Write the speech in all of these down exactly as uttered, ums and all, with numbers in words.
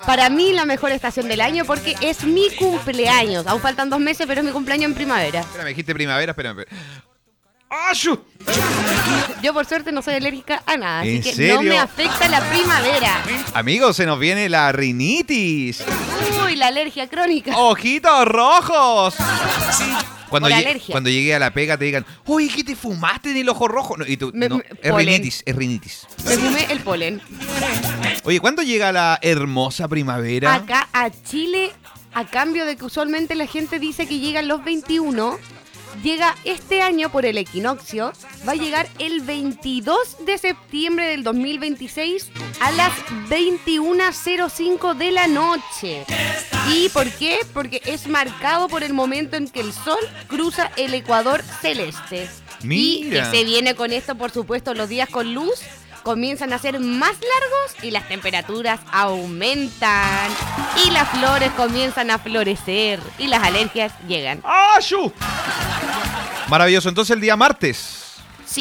para mí la mejor estación del año porque es mi cumpleaños. Aún faltan dos meses, pero es mi cumpleaños en primavera. Espera, me dijiste primavera, espérame. ¡Ashu! Yo por suerte no soy alérgica a nada, así ¿En que serio? no me afecta la primavera. Amigos, se nos viene la rinitis. Uy, la alergia crónica. ¡Ojitos rojos! Cuando, Por lle- alergia. cuando llegué a la pega te digan, uy, ¿qué te fumaste en el ojo rojo? No, y tú, Me- no, me- es polen. rinitis, es rinitis. Me fumé el polen. Oye, ¿cuándo llega la hermosa primavera? Acá a Chile, a cambio de que usualmente la gente dice que llegan los veintiuno, llega este año por el equinoccio, va a llegar el veintidós de septiembre del dos mil veintiséis a las veintiuna cero cinco de la noche. ¿Y por qué? Porque es marcado por el momento en que el sol cruza el ecuador celeste. Y que Mira. se viene con esto, por supuesto, los días con luz comienzan a ser más largos y las temperaturas aumentan y las flores comienzan a florecer y las alergias llegan. ¡Ashu! Maravilloso, entonces el día martes. Sí.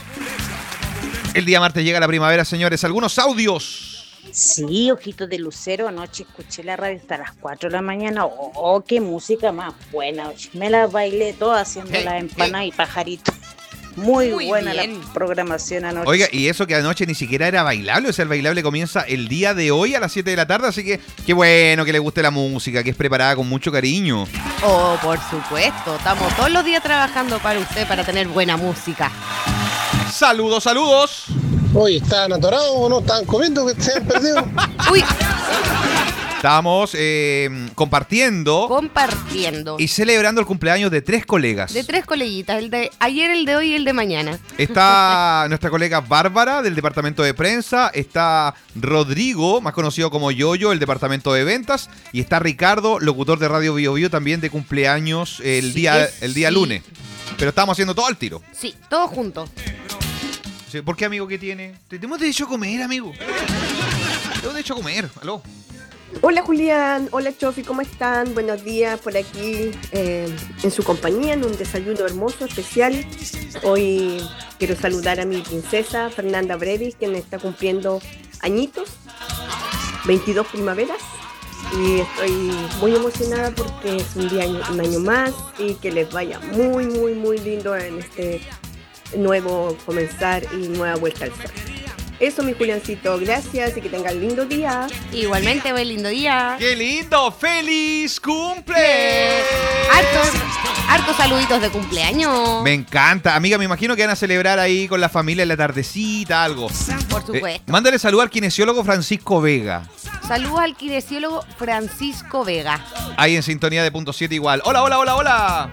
El día martes llega la primavera, señores. Algunos audios. Sí, Ojitos de Lucero, anoche escuché la radio hasta las cuatro de la mañana. Oh, oh, qué música más buena. Oye, me la bailé toda haciendo Hey, la empanada y pajarito. Muy, Muy buena bien. la programación anoche. Oiga, y eso que anoche ni siquiera era bailable, o sea, el bailable comienza el día de hoy a las siete de la tarde, así que qué bueno que le guste la música, que es preparada con mucho cariño. Oh, por supuesto. Estamos todos los días trabajando para usted para tener buena música. Saludos, saludos. Oye, ¿estaban atorados o no? ¿Estaban comiendo que se han perdido? Uy, Estábamos eh, compartiendo compartiendo. y celebrando el cumpleaños de tres colegas. De tres coleguitas, el de ayer, el de hoy y el de mañana. Está nuestra colega Bárbara del departamento de prensa, está Rodrigo, más conocido como Yoyo, el departamento de ventas, y está Ricardo, locutor de Radio Bio Bio, también de cumpleaños el Sí, día es- el día sí. lunes. Pero estamos haciendo todo al tiro. Sí, todos juntos. Sí, ¿por qué, amigo? ¿Qué tiene? Tenemos derecho a comer, amigo. Tenemos derecho a comer, aló. Hola Julián, hola Chofi, ¿cómo están? Buenos días por aquí eh, en su compañía, en un desayuno hermoso, especial. Hoy quiero saludar a mi princesa Fernanda Brevis, quien está cumpliendo añitos, veintidós primaveras. Y estoy muy emocionada porque es un día, un año más y que les vaya muy, muy, muy lindo en este nuevo comenzar y nueva vuelta al sol. Eso, mi Juliancito, gracias y que tengan lindo día. Igualmente, buen lindo día. ¡Qué lindo! ¡Feliz cumple! Hartos, hartos saluditos de cumpleaños. Me encanta. Amiga, me imagino que van a celebrar ahí con la familia en la tardecita, algo. Por Eh, supuesto. mándale salud al kinesiólogo Francisco Vega. Saludos al kinesiólogo Francisco Vega. Ahí en sintonía de punto siete igual. Hola, hola, hola, hola.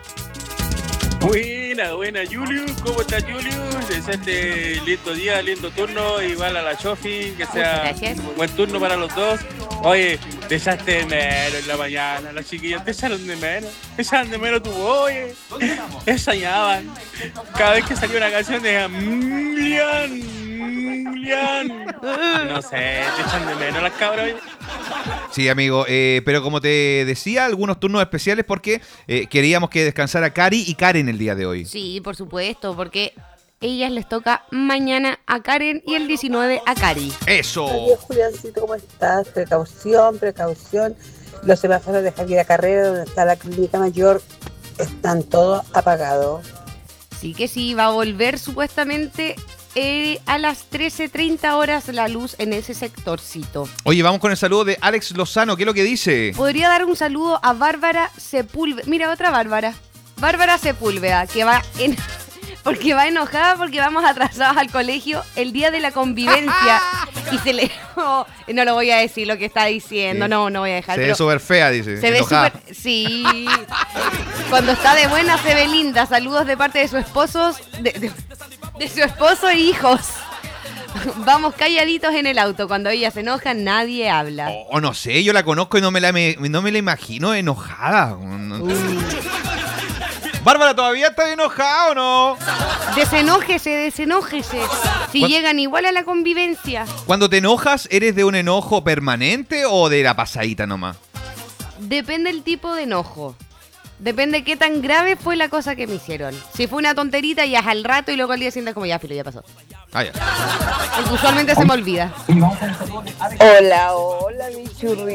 Buena, buena, Julius. ¿Cómo estás, Julius? Deseaste lindo día, lindo turno. Igual a la Chofi, que sea gracias. un buen turno para los dos. Oye, te echaste de menos en la mañana. Las chiquillas te echaron de menos. Te echaron de menos tu oye. Te extrañaban. Cada vez que salía una canción, decían Milian, Milian. No sé, te echan de menos las cabras. oye. Sí, amigo, eh, pero como te decía, algunos turnos especiales porque eh, queríamos que descansara Cari y Karen el día de hoy. Sí, por supuesto, porque ellas les toca mañana a Karen y el diecinueve a Cari. ¡Eso! Adiós, Juliancito, ¿cómo estás? Precaución, precaución. Los semáforos de Javier Carrera, donde está la clínica mayor, están todos apagados. Sí que sí, va a volver supuestamente eh, a las trece treinta horas la luz en ese sectorcito. Oye, vamos con el saludo de Alex Lozano. ¿Qué es lo que dice? Podría dar un saludo a Bárbara Sepúlveda. Mira, otra Bárbara. Bárbara Sepúlveda, que va en... porque va enojada porque vamos atrasados al colegio el día de la convivencia. Y se le... oh, no lo voy a decir lo que está diciendo, Sí. no, no voy a dejar. Se pero ve súper fea, dice. se ve enojada. súper... Sí. Cuando está de buena se ve linda. Saludos de parte de su esposo, de, de- de su esposo e hijos. Vamos calladitos en el auto. Cuando ella se enoja, nadie habla. O oh, no sé, yo la conozco y no me la, me- no me la imagino enojada. No- Bárbara, ¿todavía está enojada o no? Desenójese, desenójese. Si ¿Cuál- llegan igual a la convivencia. Cuando te enojas, ¿eres de un enojo permanente o de la pasadita nomás? Depende el tipo de enojo. Depende qué tan grave fue la cosa que me hicieron. Si fue una tonterita, ya es al rato y luego al día siguiente es como ya, filo, ya pasó. Ah, ya. Porque usualmente se me olvida. Hola, hola, mi churri.